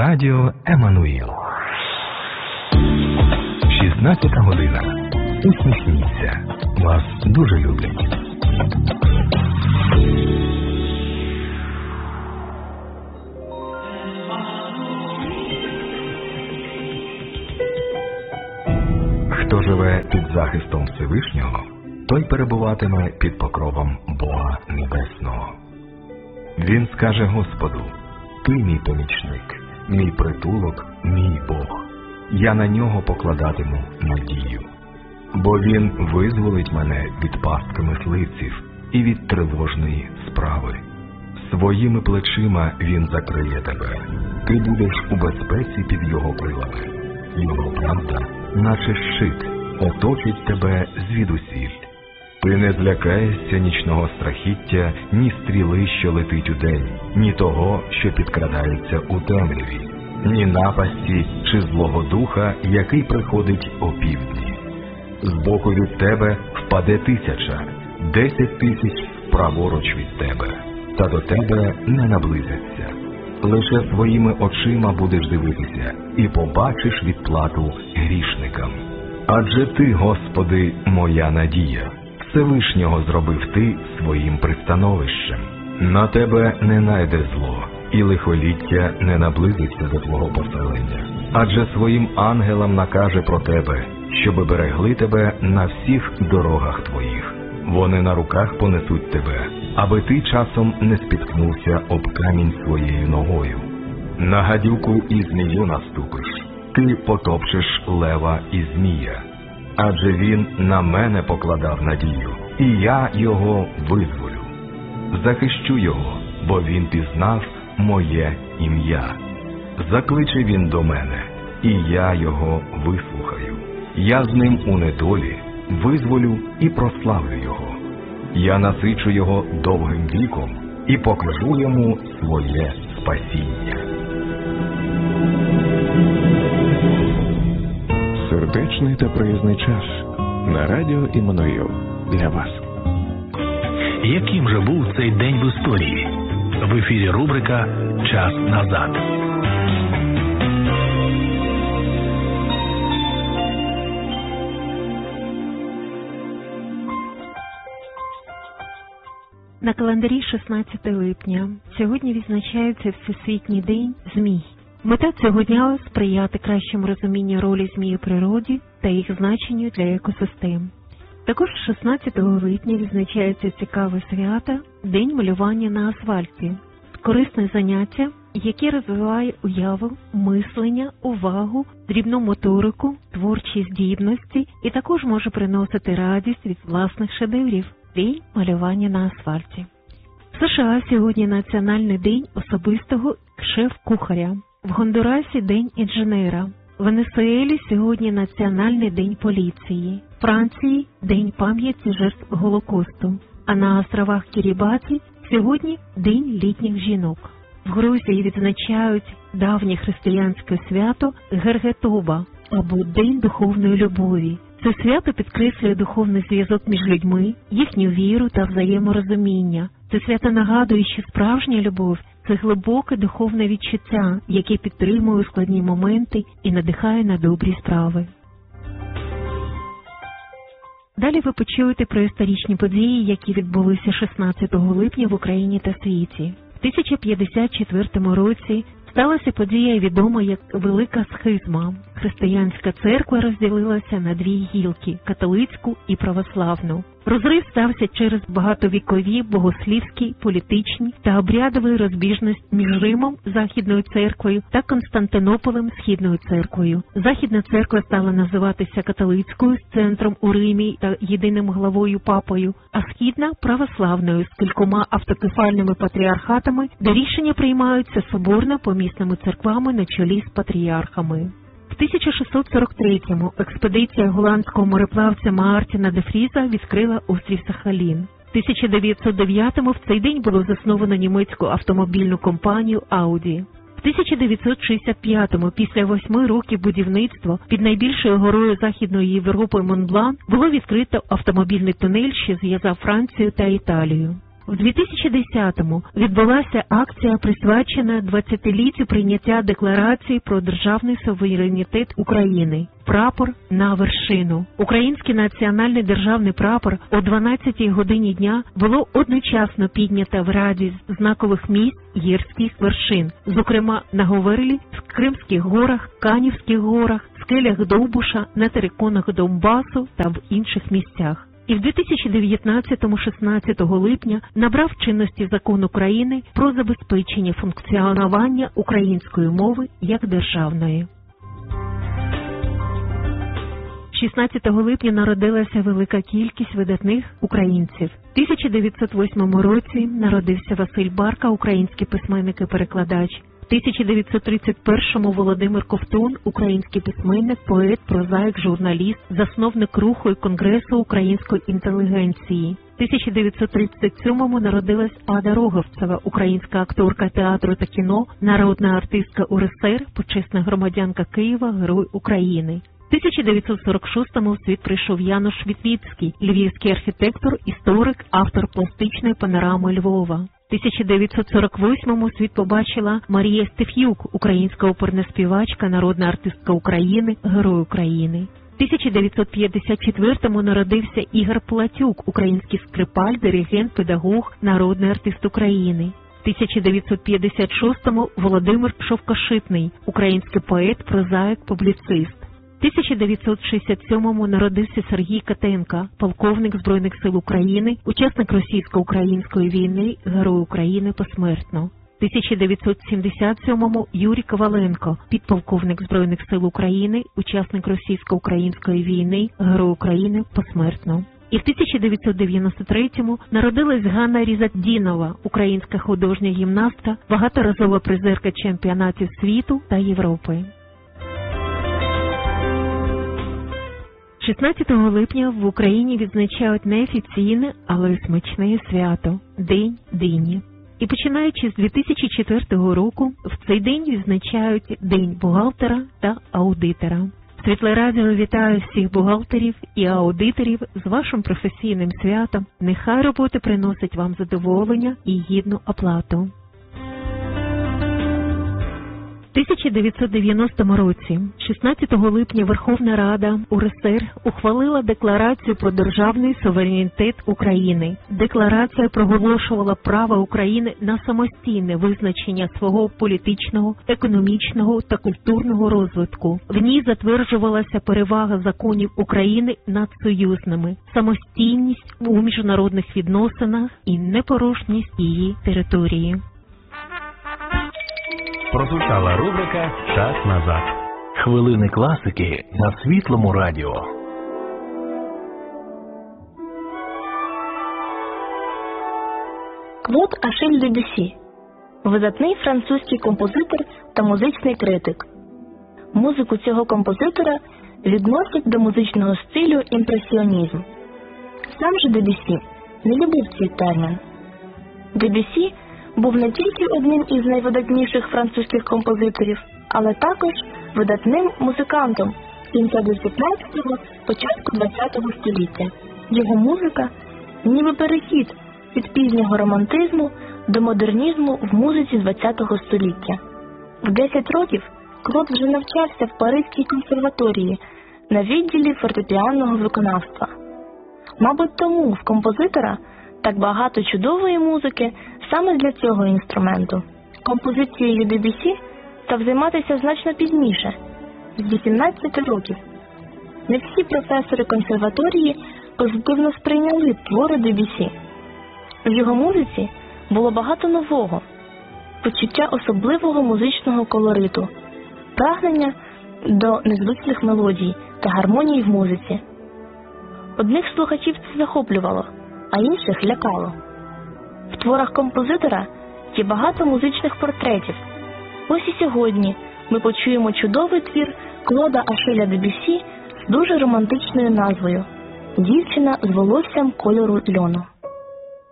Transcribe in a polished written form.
Радіо Еммануїл. 16 година. Усміхніться. Вас дуже люблять. Хто живе під захистом Всевишнього, той перебуватиме під покровом Бога Небесного. Він скаже Господу: «Ти мій помічник, мій притулок, мій Бог. Я на нього покладатиму надію. Бо він визволить мене від пастки мисливців і від тривожної справи. Своїми плечима він закриє тебе. Ти будеш у безпеці під його крилами. Його правда, наче щит, оточить тебе звідусіль. Ти не злякаєшся нічного страхіття, ні стріли, що летить удень, ні того, що підкрадається у темряві, ні напасті чи злого духа, який приходить опівдні. Збоку від тебе впаде 1000, 10 000 праворуч від тебе, та до тебе не наблизяться. Лише своїми очима будеш дивитися і побачиш відплату грішникам. Адже ти, Господи, моя надія. Всевишнього зробив ти своїм пристановищем. На тебе не найде зло, і лихоліття не наблизиться до твого поселення. Адже своїм ангелам накаже про тебе, щоби берегли тебе на всіх дорогах твоїх. Вони на руках понесуть тебе, аби ти часом не спіткнувся об камінь своєю ногою. На гадюку і змію наступиш, ти потопчеш лева і змія. Адже він на мене покладав надію, і я його визволю. Захищу його, бо він пізнав моє ім'я. Закличе він до мене, і я його вислухаю. Я з ним у недолі визволю і прославлю його. Я насичу його довгим віком і покажу йому своє спасіння. Сердечний та приязний час на радіо Еммануїл для вас. Яким же був цей день в історії? В ефірі рубрика «Час назад». На календарі 16 липня сьогодні відзначається Всесвітній день змій. Мета цього дня – сприяти кращому розумінню ролі змій у природі та їх значенню для екосистем. Також 16 липня відзначається цікаве свято – День малювання на асфальті. Корисне заняття, яке розвиває уяву, мислення, увагу, дрібну моторику, творчі здібності і також може приносити радість від власних шедеврів. День малювання на асфальті. В США сьогодні Національний день особистого шеф-кухаря. В Гондурасі – День інженера. В Венесуелі сьогодні Національний день поліції. В Франції – День пам'яті жертв Голокосту. А на островах Кірібаті сьогодні День літніх жінок. В Грузії відзначають давнє християнське свято Гергетоба або День духовної любові. Це свято підкреслює духовний зв'язок між людьми, їхню віру та взаєморозуміння. Це свято нагадує, що справжня любов – це глибоке духовне відчуття, яке підтримує у складні моменти і надихає на добрі справи. Далі ви почуєте про історичні події, які відбулися 16 липня в Україні та світі. В 1054 році сталася подія, відома як Велика Схизма. Християнська церква розділилася на дві гілки – католицьку і православну. Розрив стався через багатовікові богослівські, політичні та обрядові розбіжності між Римом, Західною церквою, та Константинополем, Східною церквою. Західна церква стала називатися католицькою з центром у Римі та єдиним главою папою, а Східна – православною з кількома автокефальними патріархатами, де рішення приймаються соборно помісними церквами на чолі з патріархами. В 1643-му експедиція голландського мореплавця Маартіна де Фріза відкрила острів Сахалін. В 1909-му в цей день було засновано німецьку автомобільну компанію Audi. В 1965-му, після 8 років будівництва, під найбільшою горою Західної Європи Монблан було відкрито автомобільний тунель, що зв'язав Францію та Італію. У 2010-му відбулася акція, присвячена 20-літтю прийняття Декларації про державний суверенітет України. Прапор на вершину. Український національний державний прапор о 12-й годині дня було одночасно піднято в ряді знакових місць гірських вершин, зокрема на Говерлі, в Кримських горах, Канівських горах, скелях Довбуша, на териконах Донбасу та в інших місцях. І в 2019-16 липня набрав чинності Закон України про забезпечення функціонування української мови як державної. 16 липня народилася велика кількість видатних українців. В 1908 році народився Василь Барка, український письменник і перекладач. В 1931-му Володимир Ковтун, український письменник, поет, прозаїк, журналіст, засновник руху і конгресу української інтелігенції. В 1937-му народилась Ада Роговцева, українська акторка театру та кіно, народна артистка УРСР, почесна громадянка Києва, Герой України. В 1946-му у світ прийшов Януш Вітвіцький, львівський архітектор, історик, автор пластичної панорами Львова. В 1948-му світ побачила Марія Стеф'юк, українська оперна співачка, народна артистка України, Герой України. В 1954-му народився Ігор Платюк, український скрипаль, диригент, педагог, народний артист України. В 1956-му Володимир Шовкошитний, український поет, прозаїк, публіцист. В 1967-му народився Сергій Катенко, полковник Збройних сил України, учасник російсько-української війни, Герой України посмертно. В 1977-му Юрій Коваленко, підполковник Збройних сил України, учасник російсько-української війни, Герой України посмертно. І в 1993-му народилась Ганна Різатдінова, українська художня гімнастка, багаторазова призерка чемпіонатів світу та Європи. 16 липня в Україні відзначають неофіційне, але смачне свято – День дині. І починаючи з 2004 року, в цей день відзначають День бухгалтера та аудитора. Світле радіо вітає всіх бухгалтерів і аудиторів з вашим професійним святом. Нехай робота приносить вам задоволення і гідну оплату. В 1990 році, 16 липня, Верховна Рада УРСР ухвалила Декларацію про державний суверенітет України. Декларація проголошувала право України на самостійне визначення свого політичного, економічного та культурного розвитку. В ній затверджувалася перевага законів України над союзними, самостійність у міжнародних відносинах і непорушність її території. Прозвучала рубрика «Час назад». Хвилини класики на Світлому радіо. Клод Ашиль Дебюссі – видатний французький композитор та музичний критик. Музику цього композитора відносять до музичного стилю імпресіонізм. Сам же Дебюссі не любив цей термін. Дебюссі був не тільки одним із найвидатніших французьких композиторів, але також видатним музикантом кінця 19-го, початку 20-го століття. Його музика – ніби перехід від пізнього романтизму до модернізму в музиці 20-го століття. В 10 років Клод вже навчався в Паризькій консерваторії на відділі фортепіанного виконавства. Мабуть, тому в композитора так багато чудової музики саме для цього інструменту. Композицією Дебюссі став займатися значно пізніше, з 18 років. Не всі професори консерваторії позитивно сприйняли твори Дебюссі. В його музиці було багато нового, почуття особливого музичного колориту, прагнення до незвичних мелодій та гармонії в музиці. Одних слухачів це захоплювало, а інших лякало. В творах композитора є багато музичних портретів. Ось і сьогодні ми почуємо чудовий твір Клода Ашиля Дебюссі з дуже романтичною назвою «Дівчина з волоссям кольору льону».